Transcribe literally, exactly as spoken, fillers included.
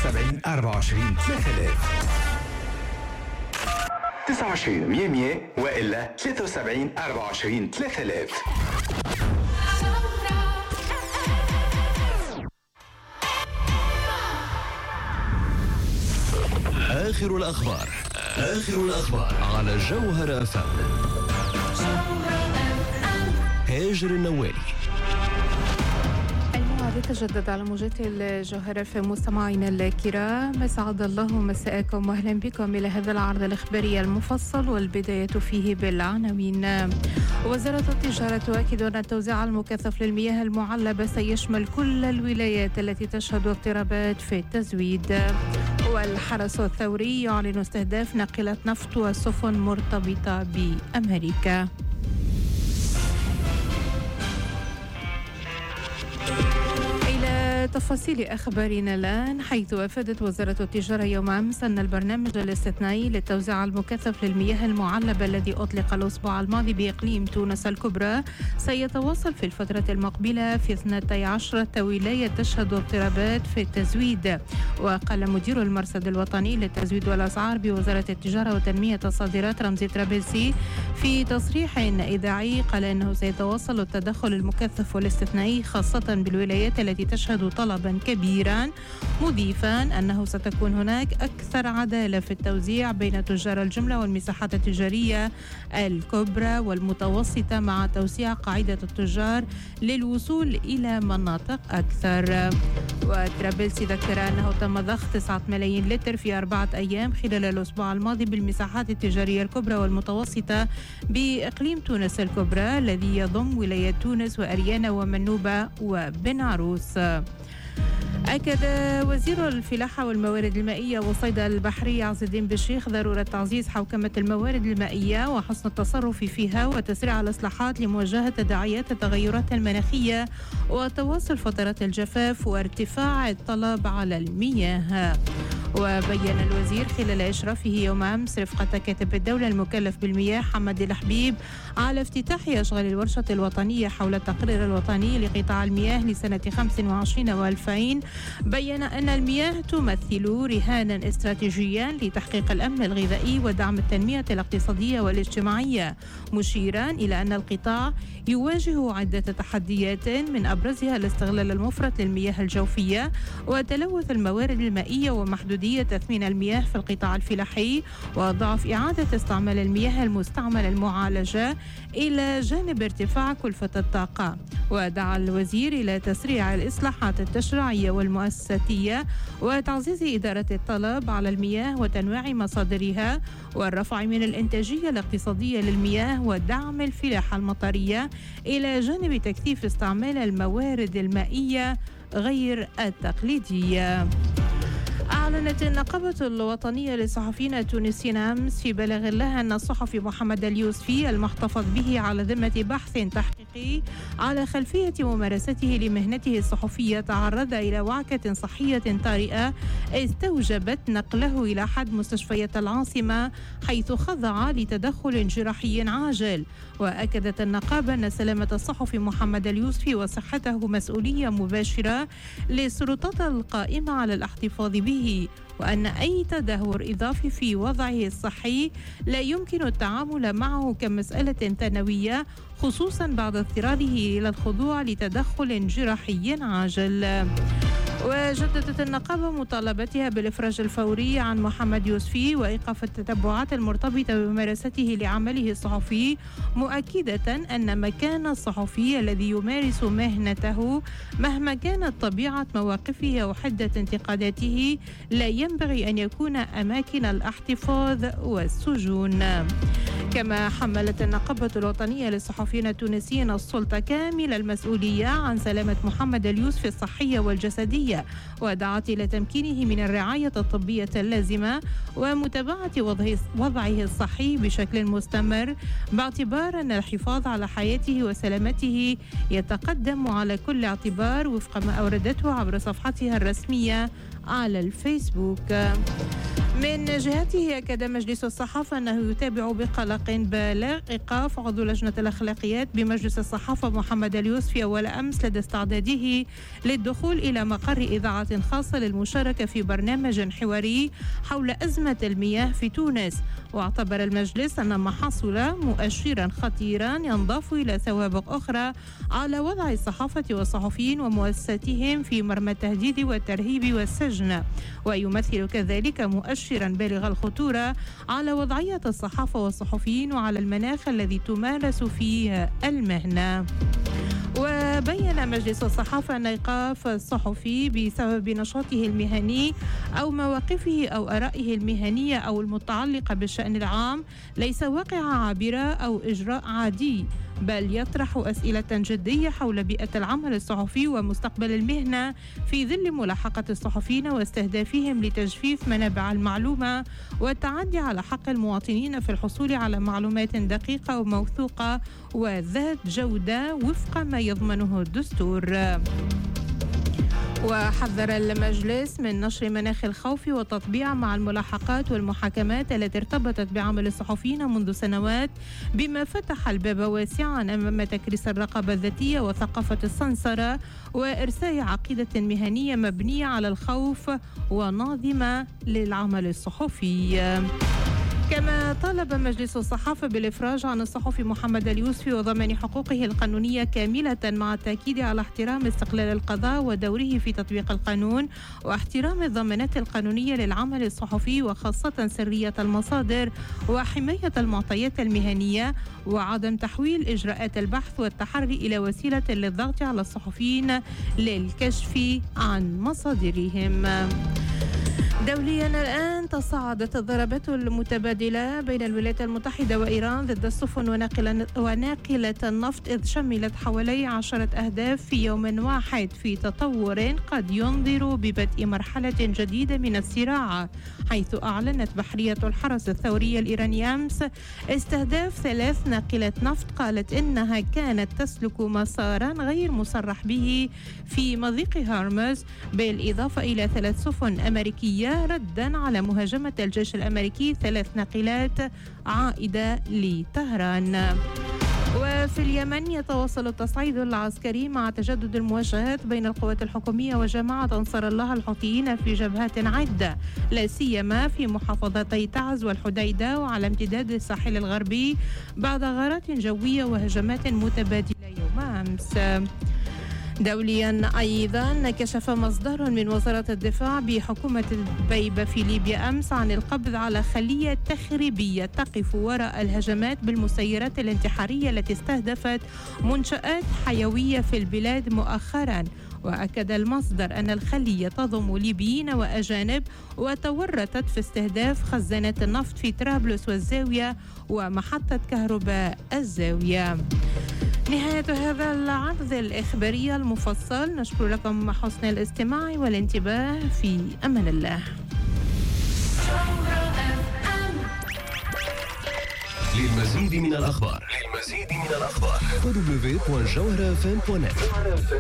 وسبعين أربعة وعشرين ثلاثة آلاف. تسعة وعشرين مية مية وإلا ثلاثة وسبعين أربعة وعشرين ثلاثة آلاف. آخر الأخبار آخر الأخبار على جوهر أف أم. هاجر النوالي. يتجدد على موجات الجوهرة في مستمعينا الكرام، أسعد الله مساءكم وأهلا بكم إلى هذا العرض الإخباري المفصل، والبداية فيه بالعناوين. وزارة التجارة تؤكد أن التوزيع المكثف للمياه المعلبة سيشمل كل الولايات التي تشهد اضطرابات في التزويد. والحرس الثوري يعلن استهداف ناقلة نفط وسفن مرتبطة بأمريكا. تفاصيل أخبارنا الآن، حيث أفادت وزارة التجارة يوم أمس أن البرنامج الاستثنائي للتوزيع المكثف للمياه المعلبة الذي أطلق الأسبوع الماضي بإقليم تونس الكبرى سيتواصل في الفترة المقبلة في اثنتي عشرة ولاية تشهد اضطرابات في التزويد. وقال مدير المرصد الوطني للتزويد والأسعار بوزارة التجارة وتنمية الصادرات رمزي ترابلسي في تصريح إذاعي، قال أنه سيتواصل التدخل المكثف والاستثنائي خاصة بالولايات التي تشهد طلبا كبيرا، مضيفا أنه ستكون هناك أكثر عدالة في التوزيع بين تجار الجملة والمساحات التجارية الكبرى والمتوسطة مع توسيع قاعدة التجار للوصول إلى مناطق أكثر. وترابلسي ذكر أنه تم ضخ تسعة ملايين لتر في أربعة أيام خلال الأسبوع الماضي بالمساحات التجارية الكبرى والمتوسطة بإقليم تونس الكبرى الذي يضم ولايات تونس وأريانا ومنوبة وبن عروس. أكد وزير الفلاحة والموارد المائية والصيد البحري عز الدين بالشيخ ضرورة تعزيز حوكمة الموارد المائية وحسن التصرف فيها وتسريع الإصلاحات لمواجهة تداعيات التغيرات المناخية وتواصل فترات الجفاف وارتفاع الطلب على المياه. وبين الوزير خلال إشرافه يوم أمس رفقة كاتب الدولة المكلف بالمياه حمد الحبيب على افتتاح أشغال الورشة الوطنية حول التقرير الوطني لقطاع المياه لسنة خمسة وعشرين وألفين، بين أن المياه تمثل رهانا استراتيجيا لتحقيق الأمن الغذائي ودعم التنمية الاقتصادية والاجتماعية، مشيرا إلى أن القطاع يواجه عدة تحديات من أبرزها الاستغلال المفرط للمياه الجوفية وتلوث الموارد المائية ومحدودية تثمين المياه في القطاع الفلاحي وضعف إعادة استعمال المياه المستعملة المعالجة إلى جانب ارتفاع كلفة الطاقة. ودعا الوزير إلى تسريع الإصلاحات التشريعية والمؤسساتية وتعزيز إدارة الطلب على المياه وتنويع مصادرها والرفع من الإنتاجية الاقتصادية للمياه ودعم الفلاحة المطرية إلى جانب تكثيف استعمال الموارد المائية غير التقليدية. أعلنت النقابة الوطنية للصحفيين التونسيين أمس في بلاغ لها أن الصحفي محمد اليوسفي المحتفظ به على ذمة بحث تحقيقي على خلفية ممارسته لمهنته الصحفية تعرض إلى وعكة صحية طارئة استوجبت نقله إلى أحد مستشفيات العاصمة حيث خضع لتدخل جراحي عاجل. وأكدت النقابة أن سلامة الصحفي محمد اليوسفي وصحته مسؤولية مباشرة للسلطات القائمة على الاحتفاظ به، وأن أي تدهور إضافي في وضعه الصحي لا يمكن التعامل معه كمسألة ثانوية، خصوصا بعد اضطراره إلى الخضوع لتدخل جراحي عاجل. وجددت النقابة مطالبتها بالإفراج الفوري عن محمد يوسفي وإيقاف التتبعات المرتبطة بممارسته لعمله الصحفي، مؤكدة أن مكان الصحفي الذي يمارس مهنته مهما كانت طبيعة مواقفه وحدة انتقاداته لا ينبغي أن يكون أماكن الاحتفاظ والسجون. كما حملت النقابة الوطنية للصحفيين التونسيين السلطة كامل المسؤولية عن سلامة محمد اليوسفي الصحية والجسدية، ودعت إلى تمكينه من الرعاية الطبية اللازمة ومتابعة وضعه الصحي بشكل مستمر، باعتبار أن الحفاظ على حياته وسلامته يتقدم على كل اعتبار وفق ما أوردته عبر صفحتها الرسمية على الفيسبوك. من جهته أكد مجلس الصحافة أنه يتابع بقلق بالغ إيقاف عضو لجنة الأخلاقيات بمجلس الصحافة محمد اليوسفي أول أمس لدى استعداده للدخول إلى مقر إذاعة خاصة للمشاركة في برنامج حواري حول أزمة المياه في تونس. واعتبر المجلس أن ما حصل مؤشرا خطيرا ينضاف إلى سوابق أخرى على وضع الصحافة والصحفيين ومؤسساتهم في مرمى التهديد والترهيب والسجن، ويمثل كذلك مؤشرا بالغ الخطورة على وضعية الصحافة والصحفيين وعلى المناخ الذي تمارس فيه المهنة. وبين مجلس الصحافة أن إيقاف الصحفي بسبب نشاطه المهني أو مواقفه أو آرائه المهنية أو المتعلقة بالشأن العام ليس واقعة عابرة أو إجراء عادي، بل يطرح أسئلة جدية حول بيئة العمل الصحفي ومستقبل المهنة في ظل ملاحقة الصحفيين واستهدافهم لتجفيف منابع المعلومة والتعدي على حق المواطنين في الحصول على معلومات دقيقة وموثوقة وذات جودة وفق ما يضمنه الدستور. وحذر المجلس من نشر مناخ الخوف والتطبيع مع الملاحقات والمحاكمات التي ارتبطت بعمل الصحفيين منذ سنوات، بما فتح الباب واسعا أمام تكريس الرقابة الذاتية وثقافة السنسرة وإرساء عقيدة مهنية مبنية على الخوف وناظمة للعمل الصحفي. كما طالب مجلس الصحافة بالإفراج عن الصحفي محمد اليوسفي وضمان حقوقه القانونية كاملة مع التأكيد على احترام استقلال القضاء ودوره في تطبيق القانون واحترام الضمانات القانونية للعمل الصحفي وخاصة سرية المصادر وحماية المعطيات المهنية وعدم تحويل إجراءات البحث والتحري إلى وسيلة للضغط على الصحفيين للكشف عن مصادرهم. دوليا الآن تصاعدت الضربات المتبادلة بين الولايات المتحدة وإيران ضد السفن وناقلة النفط، إذ شملت حوالي عشرة أهداف في يوم واحد في تطور قد ينذر ببدء مرحلة جديدة من الصراع، حيث أعلنت بحرية الحرس الثوري الإيراني أمس استهداف ثلاث ناقلات نفط قالت إنها كانت تسلك مسارا غير مصرح به في مضيق هرمز، بالإضافة إلى ثلاث سفن أمريكية ردا على مهاجمة الجيش الأمريكي ثلاث ناقلات عائدة لطهران. وفي اليمن يتواصل التصعيد العسكري مع تجدد المواجهات بين القوات الحكومية وجماعة أنصار الله الحوثيين في جبهات عدة، لا سيما في محافظتي تعز والحديدة وعلى امتداد الساحل الغربي بعد غارات جوية وهجمات متبادلة يوم أمس. دوليا أيضا كشف مصدر من وزارة الدفاع بحكومة دبيبة في ليبيا أمس عن القبض على خلية تخريبية تقف وراء الهجمات بالمسيرات الانتحارية التي استهدفت منشآت حيوية في البلاد مؤخرا. وأكد المصدر أن الخلية تضم ليبيين وأجانب وتورطت في استهداف خزانات النفط في طرابلس والزاوية ومحطة كهرباء الزاوية. نهاية هذا العرض الإخباري المفصل، نشكر لكم حسن الاستماع والانتباه، في أمان الله. للمزيد من الأخبار للمزيد من الأخبار دبليو دبليو دبليو دوت جوهرة إف إم دوت نت.